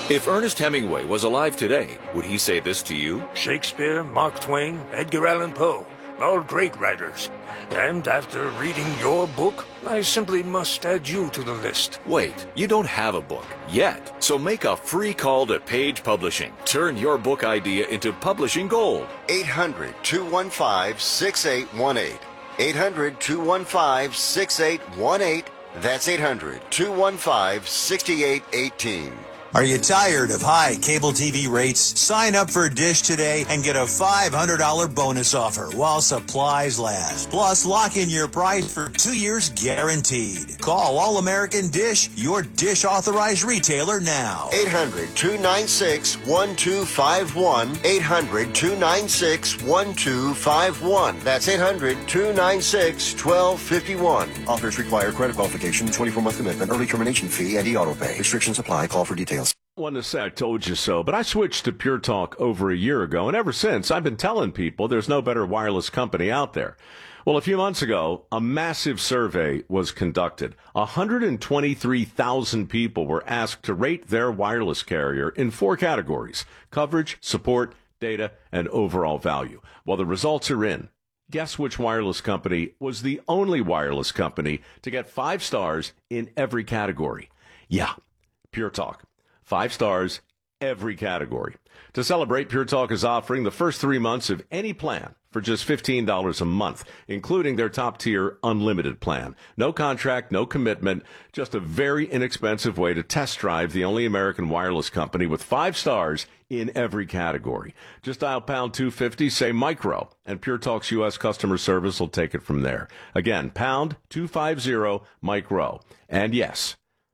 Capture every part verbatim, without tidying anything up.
If Ernest Hemingway was alive today, would he say this to you? Shakespeare, Mark Twain, Edgar Allan Poe, all great writers. And after reading your book, I simply must add you to the list. Wait, you don't have a book yet. So make a free call to Page Publishing. Turn your book idea into publishing gold. eight hundred, two one five, six eight one eight. eight hundred, two one five, six eight one eight. That's eight hundred, two one five, six eight one eight. Are you tired of high cable T V rates? Sign up for Dish today and get a five hundred dollars bonus offer while supplies last. Plus, lock in your price for two years guaranteed. Call All American Dish, your Dish authorized retailer now. eight hundred, two nine six, one two five one. eight hundred, two nine six, one two five one. That's eight hundred, two nine six, one two five one. Offers require credit qualification, twenty-four month commitment, early termination fee, and e-auto pay. Restrictions apply. Call for details. I want to say I told you so, but I switched to Pure Talk over a year ago, and ever since I've been telling people there's no better wireless company out there. Well, a few months ago, a massive survey was conducted. one hundred twenty-three thousand people were asked to rate their wireless carrier in four categories: coverage, support, data, and overall value. Well, the results are in. Guess which wireless company was the only wireless company to get five stars in every category? Yeah, Pure Talk. Five stars, every category. To celebrate, Pure Talk is offering the first three months of any plan for just fifteen dollars a month, including their top-tier unlimited plan. No contract, no commitment, just a very inexpensive way to test drive the only American wireless company with five stars in every category. Just dial pound two fifty, say micro, and Pure Talk's U S customer service will take it from there. Again, pound two fifty, micro. And yes,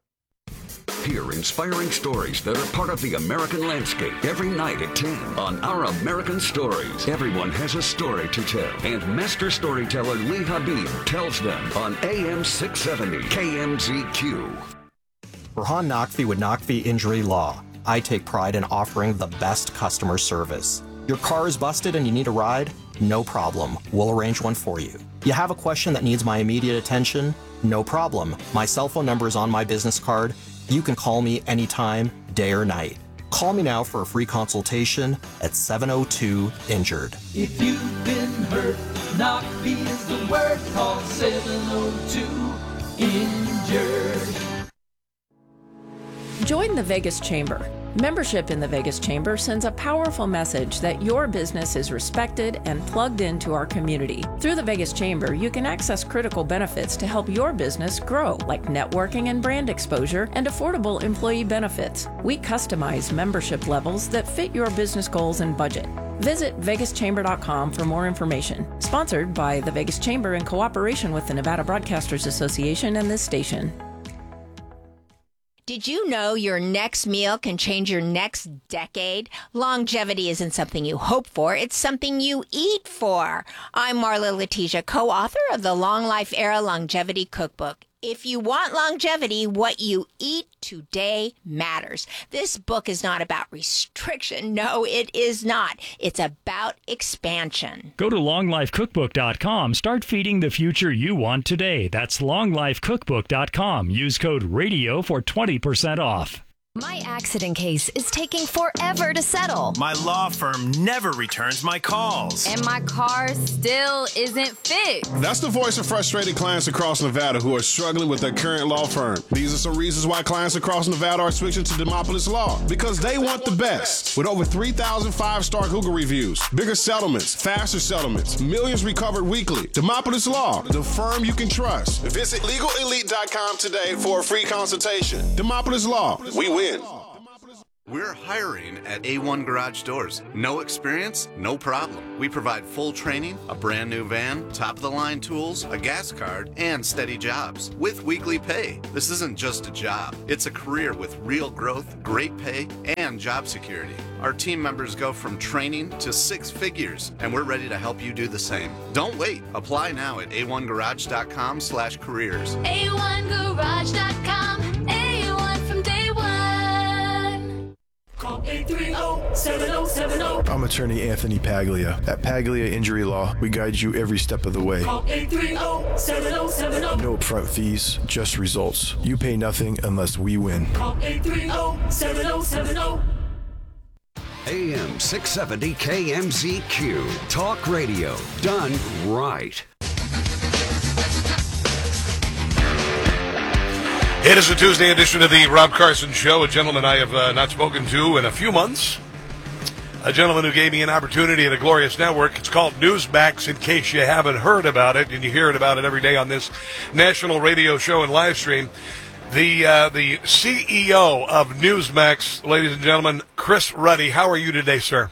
Hear inspiring stories that are part of the American landscape every night at ten on Our American Stories. Everyone has a story to tell, and master storyteller Lee Habib tells them on A M six seventy K M Z Q. Rahan Naqvi with Naqvi Injury Law. I take pride in offering the best customer service. Your car is busted and you need a ride? No problem. We'll arrange one for you. You have a question that needs my immediate attention? No problem. My cell phone number is on my business card. You can call me anytime, day or night. Call me now for a free consultation at seven oh two injured. If you've been hurt, Naqvi is the word. Call seven oh two injured. Join the Vegas Chamber. Membership in the Vegas Chamber sends a powerful message that your business is respected and plugged into our community. Through the Vegas Chamber, you can access critical benefits to help your business grow, like networking and brand exposure and affordable employee benefits. We customize membership levels that fit your business goals and budget. Visit vegas chamber dot com for more information. Sponsored by the Vegas Chamber in cooperation with the Nevada Broadcasters Association and this station. Did you know your next meal can change your next decade? Longevity isn't something you hope for, it's something you eat for. I'm Marla Letitia, co-author of the Long Life Era Longevity Cookbook. If you want longevity, what you eat today matters. This book is not about restriction. No, it is not. It's about expansion. Go to long life cookbook dot com. Start feeding the future you want today. That's long life cookbook dot com. Use code RADIO for twenty percent off. My accident case is taking forever to settle. My law firm never returns my calls. And my car still isn't fixed. That's the voice of frustrated clients across Nevada who are struggling with their current law firm. These are some reasons why clients across Nevada are switching to Demopolis Law. Because they want the best. With over three thousand five-star Google reviews, bigger settlements, faster settlements, millions recovered weekly. Demopolis Law, the firm you can trust. Visit legal elite dot com today for a free consultation. Demopolis Law, we win. We're hiring at A one Garage Doors. No experience? No problem. We provide full training, a brand new van, top-of-the-line tools, a gas card, and steady jobs with weekly pay. This isn't just a job. It's a career with real growth, great pay, and job security. Our team members go from training to six figures, and we're ready to help you do the same. Don't wait. Apply now at A one garage dot com slash careers. A one garage dot com. A one from day one. Call eight three zero, seven oh seven oh. I'm attorney Anthony Paglia. At Paglia Injury Law, we guide you every step of the way. Call eight three zero, seven oh seven oh. No upfront fees, just results. You pay nothing unless we win. Call eight three zero, seven oh seven oh. A M six seventy K M Z Q. Talk radio done right. It is a Tuesday edition of the Rob Carson Show, a gentleman I have uh, not spoken to in a few months. A gentleman who gave me an opportunity at a glorious network. It's called Newsmax, in case you haven't heard about it, and you hear it about it every day on this national radio show and live stream. The uh, the C E O of Newsmax, ladies and gentlemen, Chris Ruddy. How are you today, sir?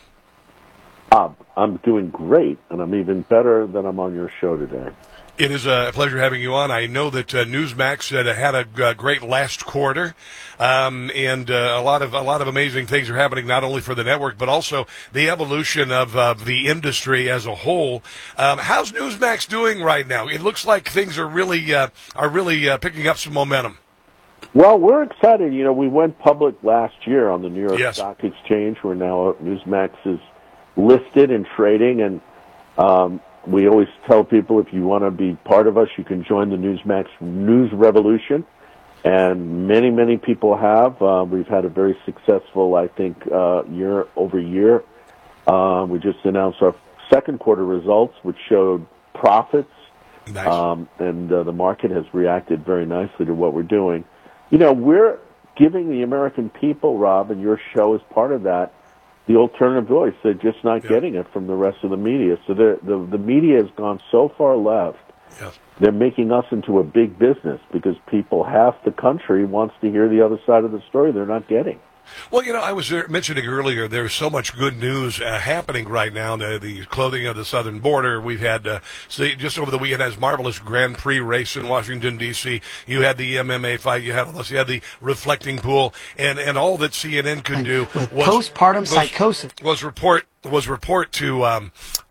Uh, I'm doing great, and I'm even better than I'm on your show today. It is a pleasure having you on. I know that uh, Newsmax uh, had a uh, great last quarter, um, and uh, a lot of a lot of amazing things are happening not only for the network but also the evolution of uh, the industry as a whole. Um, how's Newsmax doing right now? It looks like things are really uh, are really uh, picking up some momentum. Well, we're excited. You know, we went public last year on the New York yes. Stock Exchange. We're now Newsmax is listed and trading, and um, we always tell people if you want to be part of us, you can join the Newsmax News Revolution, and many, many people have. Uh, we've had a very successful, I think, uh, year over year. Uh, we just announced our second quarter results, which showed profits, nice. um, and uh, the market has reacted very nicely to what we're doing. You know, we're giving the American people, Rob, and your show is part of that, the alternative voice. They're just not yeah. getting it from the rest of the media. So the the media has gone so far left, yeah. they're making us into a big business because people, half the country wants to hear the other side of the story they're not getting. Well, you know, I was mentioning earlier, there's so much good news uh, happening right now. The, the clothing of the southern border. We've had, uh, see, just over the weekend, has marvelous Grand Prix race in Washington, D C You had the M M A fight. You had all this. You had the reflecting pool. And, and all that C N N could do was... Postpartum was, psychosis. Was report... was report to um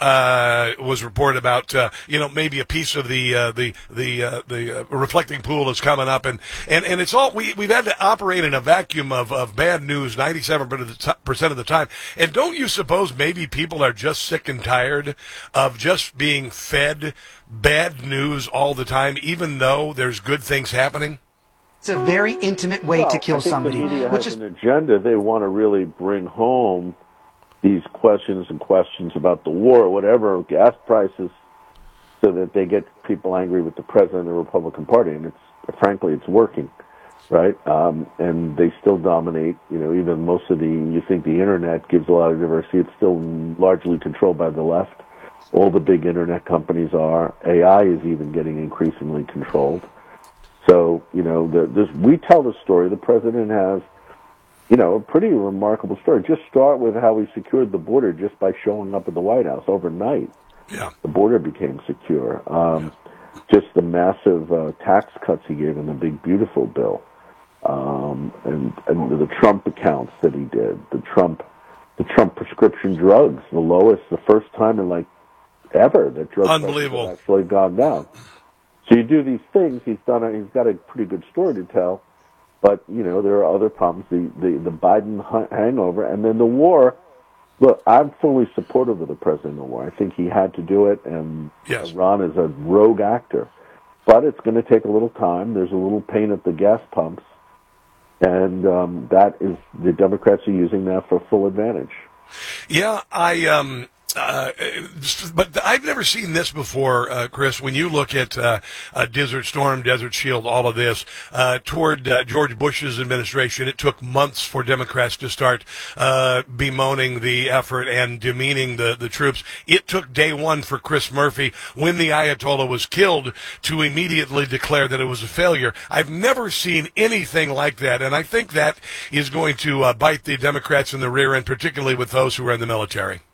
uh was report about uh you know maybe a piece of the uh the the uh, the uh, reflecting pool is coming up, and and and it's all we we've had to operate in a vacuum of of bad news ninety-seven percent of the time. And don't you suppose maybe people are just sick and tired of just being fed bad news all the time, even though there's good things happening? It's a very intimate way well, to kill I think somebody, the media which has is an agenda. They want to really bring home these questions and questions about the war or whatever, gas prices, so that they get people angry with the president of the Republican Party. And it's, frankly, it's working, right? Um, and they still dominate. You know, even most of the, you think the internet gives a lot of diversity, it's still largely controlled by the left. All the big internet companies are. A I is even getting increasingly controlled. So, you know, the, this, we tell the story. The president has, you know, a pretty remarkable story. Just start with how he secured the border just by showing up at the White House overnight. Yeah. The border became secure. Um, yeah. Just the massive uh, tax cuts he gave in the Big Beautiful Bill. Um, and, and the Trump accounts that he did. The Trump, the Trump prescription drugs, the lowest, the first time in like ever that drugs Unbelievable. have actually gone down. So you do these things, he's done. A, he's got a pretty good story to tell. But, you know, there are other problems, the, the, the Biden hangover, and then the war. Look, I'm fully supportive of the president of the war. I think he had to do it, and yes. Iran is a rogue actor. But it's going to take a little time. There's a little pain at the gas pumps, and um, that is, the Democrats are using that for full advantage. Yeah, I... um. Uh, but I've never seen this before, uh, Chris. When you look at uh, uh, Desert Storm, Desert Shield, all of this, uh, toward uh, George Bush's administration, it took months for Democrats to start uh, bemoaning the effort and demeaning the, the troops. It took day one for Chris Murphy, when the Ayatollah was killed, to immediately declare that it was a failure. I've never seen anything like that, and I think that is going to uh, bite the Democrats in the rear end, particularly with those who are in the military.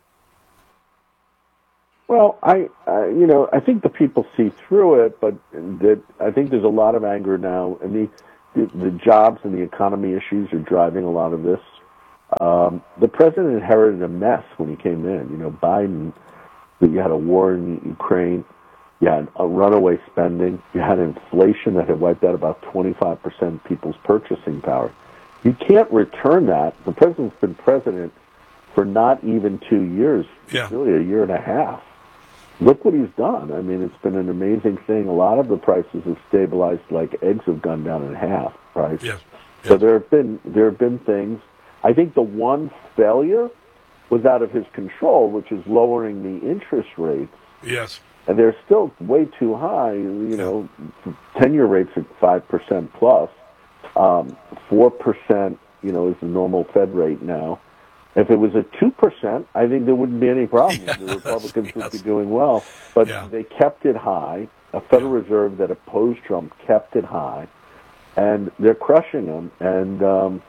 Well, I, I, you know, I think the people see through it, but that I think there's a lot of anger now, and the, the the jobs and the economy issues are driving a lot of this. Um, the president inherited a mess when he came in. You know, Biden, you had a war in Ukraine, you had a runaway spending, you had inflation that had wiped out about twenty-five percent of people's purchasing power. You can't return that. The president's been president for not even two years, yeah. really a year and a half. Look what he's done. I mean, it's been an amazing thing. A lot of the prices have stabilized, like eggs have gone down in half, right? Yes. So there have been there have been things. I think the one failure was out of his control, which is lowering the interest rates. Yes. And they're still way too high. You know, ten-year rates are five percent plus. Um, four percent, you know, is the normal Fed rate now. If it was at two percent, I think there wouldn't be any problem. Yes, the Republicans yes. would be doing well. But Yeah. they kept it high. A Federal Reserve that opposed Trump kept it high. And they're crushing them. And, um,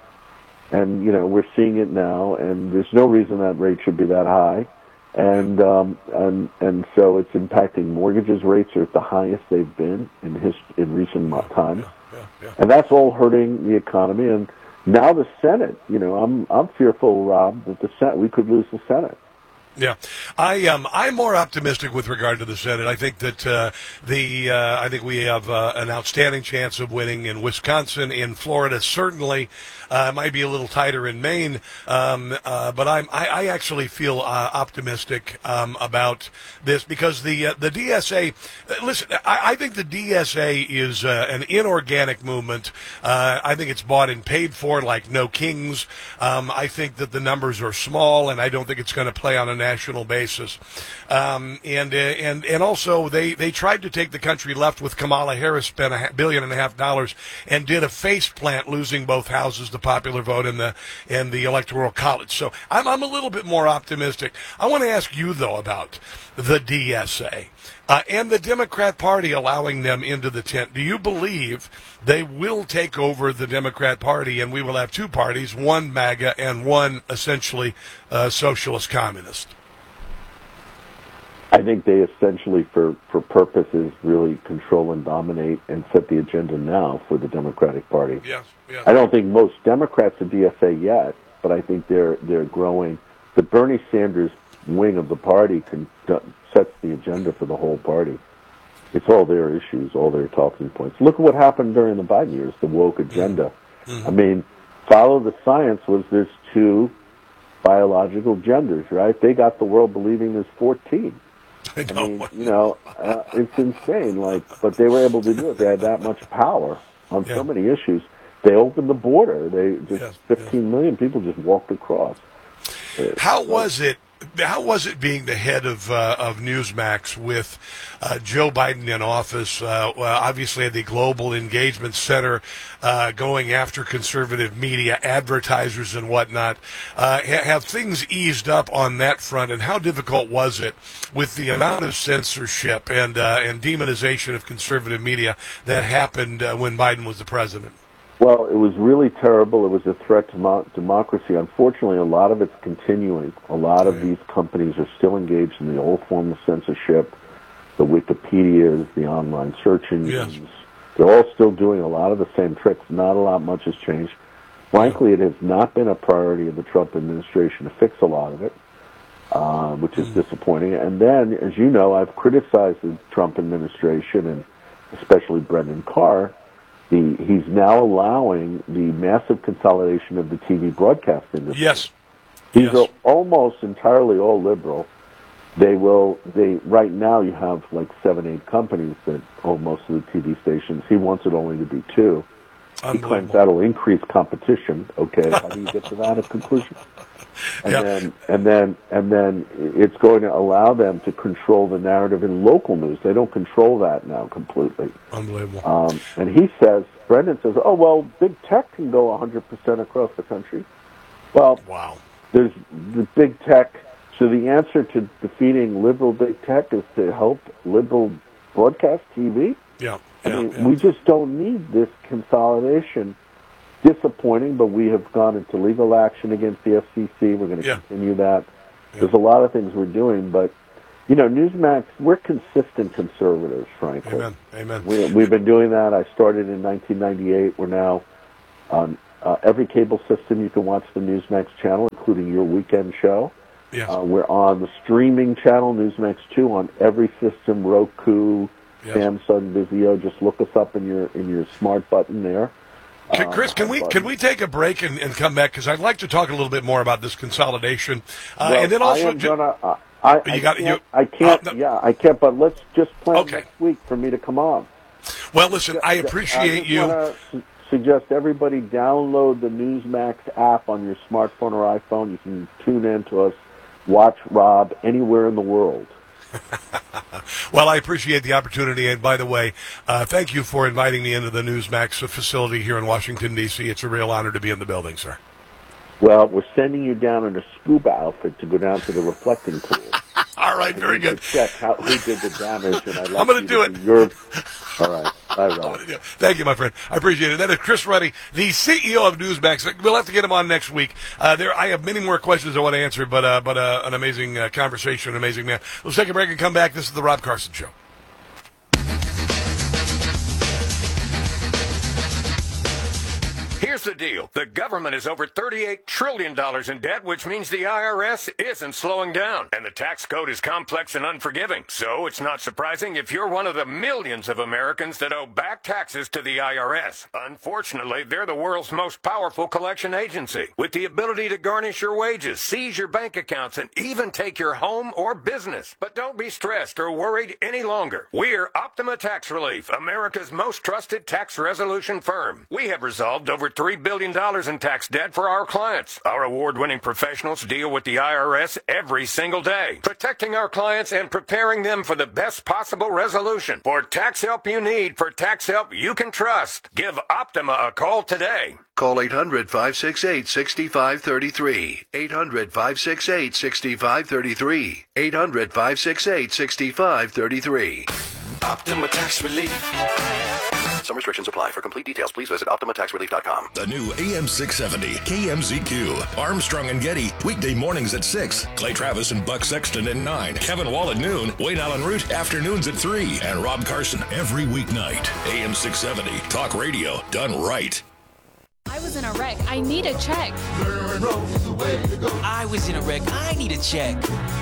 and you know, we're seeing it now. And there's no reason that rate should be that high. And, um, and, and so it's impacting mortgages. Rates are at the highest they've been in his, in recent times. Yeah, yeah. And that's all hurting the economy. And now the Senate, you know, I'm I'm fearful, Rob, that the Senate, we could lose the Senate. Yeah, I um I'm more optimistic with regard to the Senate. I think that uh, the uh, I think we have uh, an outstanding chance of winning in Wisconsin, in Florida. Certainly, uh, it might be a little tighter in Maine, um, uh, but I'm I, I actually feel uh, optimistic um, about this because the uh, the D S A. Listen, I, I think the D S A is uh, an inorganic movement. Uh, I think it's bought and paid for like no kings. Um, I think that the numbers are small, and I don't think it's going to play on a national basis. Um, and, uh, and, and also they, they tried to take the country left with Kamala Harris, spent a billion and a half dollars and did a face plant, losing both houses, the popular vote and the, and the electoral college. So I'm, I'm a little bit more optimistic. I want to ask you though about the D S A. Uh, and the Democrat Party allowing them into the tent. Do you believe they will take over the Democrat Party and we will have two parties, one MAGA and one essentially uh, socialist communist? I think they essentially, for, for purposes, really control and dominate and set the agenda now for the Democratic Party. Yes, yes. I don't think most Democrats are D S A yet, but I think they're they're growing. The Bernie Sanders wing of the party can, sets the agenda for the whole party. It's all their issues, all their talking points. Look at what happened during the Biden years, the woke agenda. Mm-hmm. I mean, follow the science was there's two biological genders, right? They got the world believing there's fourteen. I, I mean, you know, uh, it's insane. Like, but they were able to do it. They had that much power on Yeah. so many issues. They opened the border. They just Yes, fifteen million people just walked across. How was it? How was it being the head of uh, of Newsmax with uh, Joe Biden in office? Uh, well, obviously, the Global Engagement Center uh, going after conservative media, advertisers, and whatnot. Uh, ha- have things eased up on that front? And how difficult was it with the amount of censorship and uh, and demonization of conservative media that happened uh, when Biden was the president? Well, it was really terrible. It was a threat to mo- democracy. Unfortunately, a lot of it's continuing. A lot of these companies are still engaged in the old form of censorship, the Wikipedias, the online search engines. Yes. They're all still doing a lot of the same tricks. Not a lot much has changed. Frankly, it has not been a priority of the Trump administration to fix a lot of it, uh, which is disappointing. And then, as you know, I've criticized the Trump administration and especially Brendan Carr. The, he's now allowing the massive consolidation of the T V broadcast industry. Yes. These yes. are almost entirely all liberal. They will, they, right now you have like seven, eight companies that own most of the T V stations. He wants it only to be two. He claims that'll increase competition. Okay, how do you get to that conclusion? And Yep. then, and then, and then, it's going to allow them to control the narrative in local news. They don't control that now completely. Unbelievable. Um, and he says, Brendan says, "Oh well, big tech can go one hundred percent across the country." Well, wow. There's the big tech. So the answer to defeating liberal big tech is to help liberal broadcast T V. Yeah. I yeah, mean, yeah. we just don't need this consolidation. Disappointing, but we have gone into legal action against the F C C. We're going to Yeah. continue that. There's a lot of things we're doing, but, you know, Newsmax, we're consistent conservatives, frankly. Amen. Amen. We, we've been doing that. I started in nineteen ninety-eight. We're now on uh, every cable system. You can watch the Newsmax channel, including your weekend show. Yes. Uh, we're on the streaming channel, Newsmax two, on every system, Roku, Yes. Samsung, Vizio. Just look us up in your in your smart button there. Can, Chris, can we can we take a break and, and come back? Because I'd like to talk a little bit more about this consolidation, uh, well, and then also. I am gonna, uh, I, I, you got, can't, you, I can't. uh, no. Yeah, I can't. But let's just plan Okay. next week for me to come on. Well, listen, I appreciate I just you. wanna su- suggest everybody download the Newsmax app on your smartphone or iPhone. You can tune in to us, watch Rob anywhere in the world. Well, I appreciate the opportunity, and by the way, uh, thank you for inviting me into the Newsmax facility here in Washington, D C It's a real honor to be in the building, sir. Well, we're sending you down in a scuba outfit to go down to the reflecting pool. All right, very and good. Check how, who did the damage, and I'd like I'm going you to do it. Your... All right, bye, Rob. Thank you, my friend. I appreciate it. That is Chris Ruddy, the C E O of Newsmax. We'll have to get him on next week. Uh, there, I have many more questions I want to answer, but uh, but uh, an amazing uh, conversation, an amazing man. Let's take a break and come back. This is the Rob Carson Show. Here's the deal. The government is over thirty-eight trillion dollars in debt, which means the I R S isn't slowing down. And the tax code is complex and unforgiving. So it's not surprising if you're one of the millions of Americans that owe back taxes to the I R S. Unfortunately, they're the world's most powerful collection agency, with the ability to garnish your wages, seize your bank accounts, and even take your home or business. But don't be stressed or worried any longer. We're Optima Tax Relief, America's most trusted tax resolution firm. We have resolved over three billion dollars in tax debt for our clients. Our award-winning professionals deal with the I R S every single day, protecting our clients and preparing them for the best possible resolution. For tax help you need, for tax help you can trust, give Optima a call today. Call eight hundred, five six eight, six five three three. eight hundred, five six eight, six five three three. eight hundred, five six eight, six five three three. Optima Tax Relief. Some restrictions apply. For complete details, please visit optima tax relief dot com. The new A M six seventy K M Z Q. Armstrong and Getty, weekday mornings at six. Clay Travis and Buck Sexton at nine. Kevin Wall at noon. Wayne Allen Root, afternoons at three. And Rob Carson every weeknight. A M six seventy. Talk radio done right. I was in a wreck. I need a check. I was in a wreck. I need a check.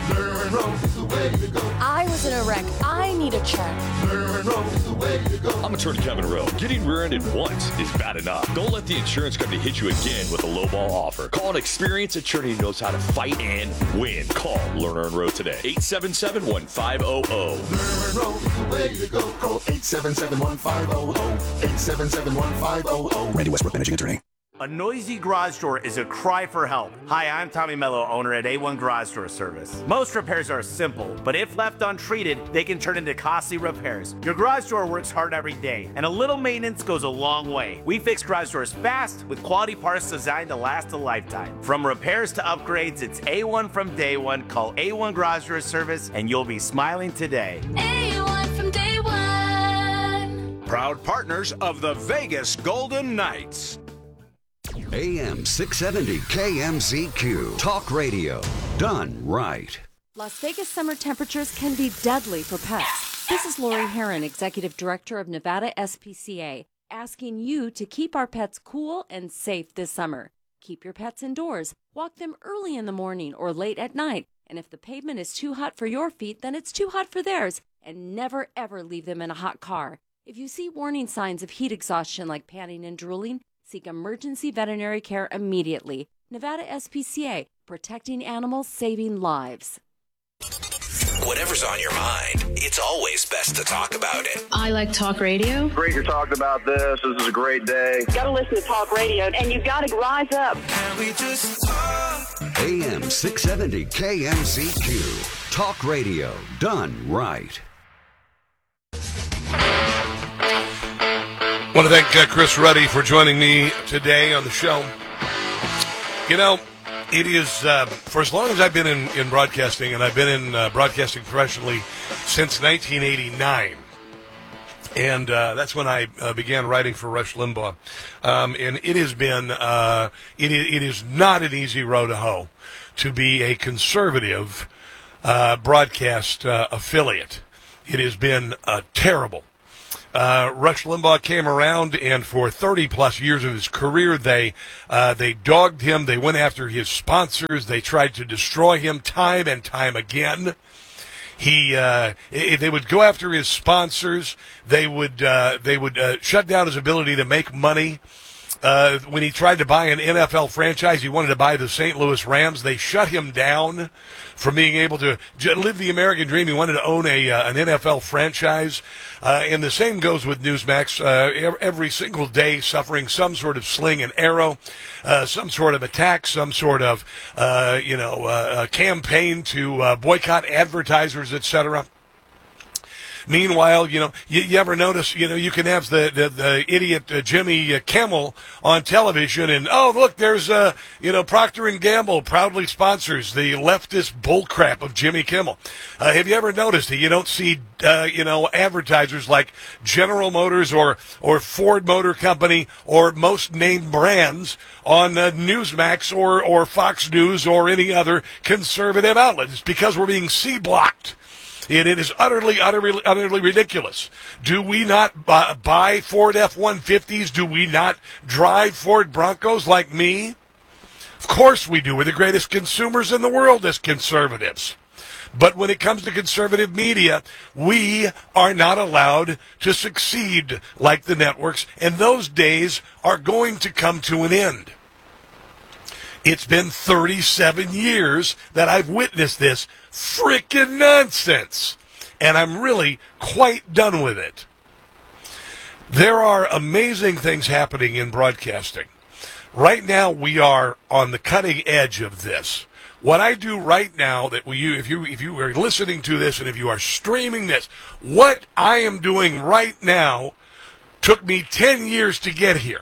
I was in a wreck. I need a check. I'm attorney Kevin Rowe. Getting rear-ended once is bad enough. Don't let the insurance company hit you again with a lowball offer. Call an experienced attorney who knows how to fight and win. Call Lerner and Rowe today. eight seven seven, one five zero zero. Lerner and Rowe is the way to go. Call eight seven seven, one five zero zero. eight seven seven, one five zero zero. Randy Westbrook, managing attorney. A noisy garage door is a cry for help. Hi, I'm Tommy Mello, owner at A one Garage Door Service. Most repairs are simple, but if left untreated, they can turn into costly repairs. Your garage door works hard every day, and a little maintenance goes a long way. We fix garage doors fast with quality parts designed to last a lifetime. From repairs to upgrades, it's A one from day one. Call A one Garage Door Service, and you'll be smiling today. A one from day one. Proud partners of the Vegas Golden Knights. A M six seventy K M Z Q. Talk radio. Done right. Las Vegas summer temperatures can be deadly for pets. This is Lori Heron, Executive Director of Nevada S P C A, asking you to keep our pets cool and safe this summer. Keep your pets indoors. Walk them early in the morning or late at night. And if the pavement is too hot for your feet, then it's too hot for theirs. And never, ever leave them in a hot car. If you see warning signs of heat exhaustion like panting and drooling, seek emergency veterinary care immediately. Nevada S P C A, protecting animals, saving lives. Whatever's on your mind, it's always best to talk about it. I like talk radio. Great you're talking about this. This is a great day. You gotta listen to talk radio, and you gotta rise up. And we just talk. A M six seventy K M Z Q. Talk radio done right. I want to thank uh, Chris Ruddy for joining me today on the show. You know, it is, uh, for as long as I've been in, in broadcasting, and I've been in uh, broadcasting professionally since nineteen eighty-nine, and uh, that's when I uh, began writing for Rush Limbaugh. Um, and it has been, uh, it, it is not an easy row to hoe to be a conservative uh, broadcast uh, affiliate. It has been uh, terrible. Uh, Rush Limbaugh came around, and for thirty plus years of his career, they uh, they dogged him. They went after his sponsors. They tried to destroy him time and time again. He uh, they would go after his sponsors. They would uh, they would uh, shut down his ability to make money. Uh, when he tried to buy an N F L franchise, he wanted to buy the Saint Louis Rams. They shut him down from being able to j- live the American dream. He wanted to own a uh, an N F L franchise. Uh, and the same goes with Newsmax. Uh, every single day suffering some sort of sling and arrow, uh, some sort of attack, some sort of, uh, you know, uh, campaign to uh, boycott advertisers, et cetera. Meanwhile, you know, you, you ever notice, you know, you can have the, the, the idiot uh, Jimmy uh, Kimmel on television and, oh, look, there's, uh, you know, Procter and Gamble proudly sponsors the leftist bullcrap of Jimmy Kimmel. Uh, have you ever noticed that you don't see, uh, you know, advertisers like General Motors or, or Ford Motor Company or most named brands on uh, Newsmax or, or Fox News or any other conservative outlet? It's because we're being C-blocked. And it is utterly, utterly, utterly ridiculous. Do we not uh, buy Ford F one fifties? Do we not drive Ford Broncos like me? Of course we do. We're the greatest consumers in the world as conservatives. But when it comes to conservative media, we are not allowed to succeed like the networks, and those days are going to come to an end. It's been thirty-seven years that I've witnessed this frickin' nonsense, and I'm really quite done with it. There are amazing things happening in broadcasting. Right now, we are on the cutting edge of this. What I do right now, that we, if you if you are listening to this and if you are streaming this, what I am doing right now took me ten years to get here.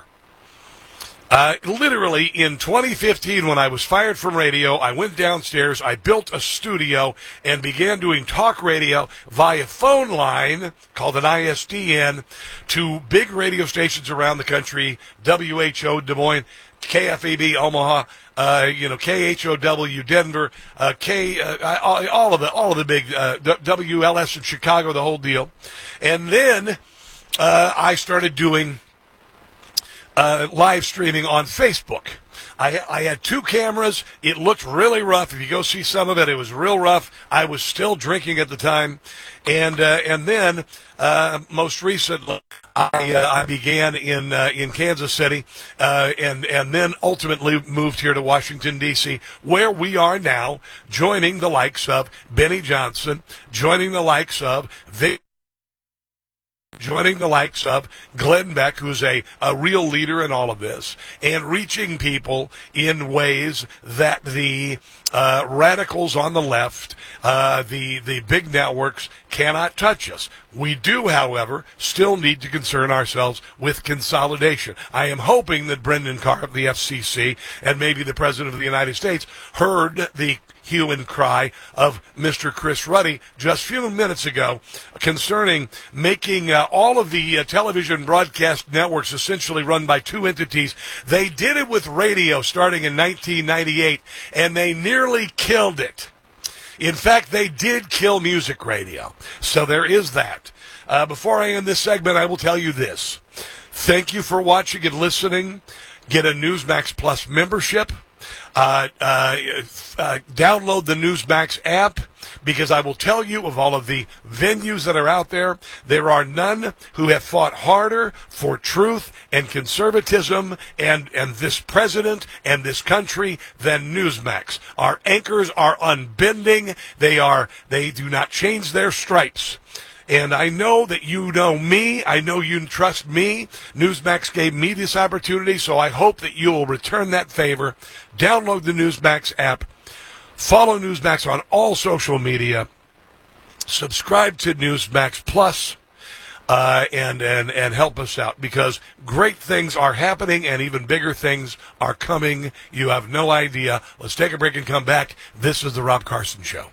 Uh, literally, in twenty fifteen, when I was fired from radio, I went downstairs, I built a studio, and began doing talk radio via phone line, called an I S D N, to big radio stations around the country, W H O Des Moines, K F A B Omaha, uh, you know, K H O W Denver, uh, K, uh, all, all of the, all of the big, uh, W L S in Chicago, the whole deal. And then, uh, I started doing Uh, live streaming on Facebook. I, I had two cameras. It looked really rough. If you go see some of it, it was real rough. I was still drinking at the time. And uh, and then, uh, most recently, I, uh, I began in uh, in Kansas City, uh, and, and then ultimately moved here to Washington, D C, where we are now, joining the likes of Benny Johnson, joining the likes of Vic, joining the likes of Glenn Beck, who's a, a real leader in all of this, and reaching people in ways that the uh, radicals on the left, uh, the, the big networks, cannot touch us. We do, however, still need to concern ourselves with consolidation. I am hoping that Brendan Carr of the F C C and maybe the President of the United States heard the hue and cry of Mister Chris Ruddy just a few minutes ago concerning making uh, all of the uh, television broadcast networks essentially run by two entities. They did it with radio starting in nineteen ninety-eight, and they nearly killed it. In fact, they did kill music radio. So there is that. Uh, before I end this segment, I will tell you this. Thank you for watching and listening. Get a Newsmax Plus membership. Uh, uh, uh, download the Newsmax app, because I will tell you, of all of the venues that are out there, there are none who have fought harder for truth and conservatism and, and this president and this country than Newsmax. Our anchors are unbending. They are, they do not change their stripes. And I know that you know me. I know you trust me. Newsmax gave me this opportunity, so I hope that you will return that favor. Download the Newsmax app. Follow Newsmax on all social media. Subscribe to Newsmax Plus, uh, and, and, and help us out, because great things are happening and even bigger things are coming. You have no idea. Let's take a break and come back. This is The Rob Carson Show.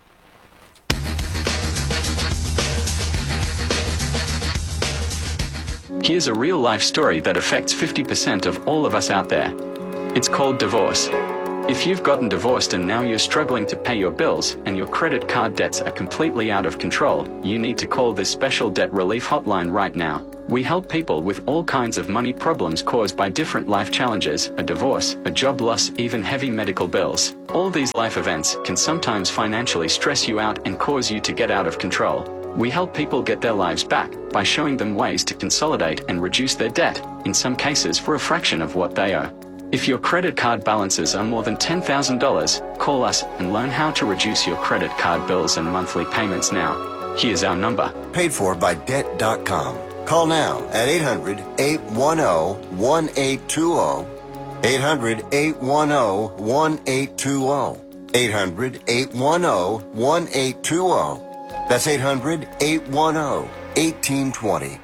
Here's a real-life story that affects fifty percent of all of us out there. It's called divorce. If you've gotten divorced and now you're struggling to pay your bills and your credit card debts are completely out of control, you need to call this special debt relief hotline right now. We help people with all kinds of money problems caused by different life challenges, a divorce, a job loss, even heavy medical bills. All these life events can sometimes financially stress you out and cause you to get out of control. We help people get their lives back by showing them ways to consolidate and reduce their debt, in some cases for a fraction of what they owe. If your credit card balances are more than ten thousand dollars, call us and learn how to reduce your credit card bills and monthly payments now. Here's our number. Paid for by debt dot com. Call now at eight hundred, eight one zero, one eight two zero. eight hundred, eight one zero, one eight two zero. eight hundred, eight one zero, one eight two zero. That's eight hundred, eight one zero, one eight two zero.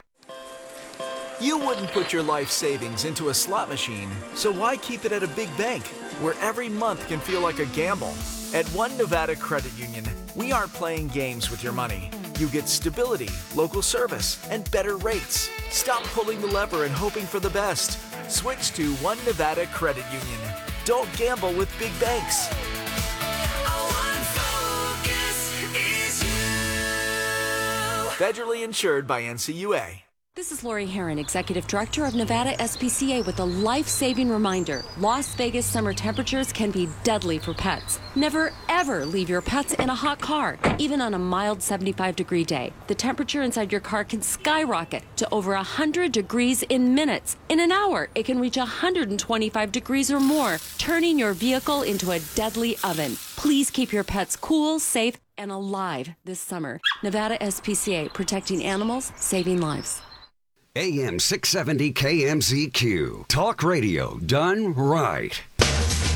You wouldn't put your life savings into a slot machine, so why keep it at a big bank, where every month can feel like a gamble? At One Nevada Credit Union, we aren't playing games with your money. You get stability, local service, and better rates. Stop pulling the lever and hoping for the best. Switch to One Nevada Credit Union. Don't gamble with big banks. Federally insured by N C U A. This is Lori Herron, Executive Director of Nevada S P C A, with a life-saving reminder. Las Vegas summer temperatures can be deadly for pets. Never, ever leave your pets in a hot car, even on a mild seventy-five degree day. The temperature inside your car can skyrocket to over one hundred degrees in minutes. In an hour, it can reach one hundred twenty-five degrees or more, turning your vehicle into a deadly oven. Please keep your pets cool, safe, and alive this summer. Nevada S P C A, protecting animals, saving lives. A M six seventy K M Z Q. Talk radio done right.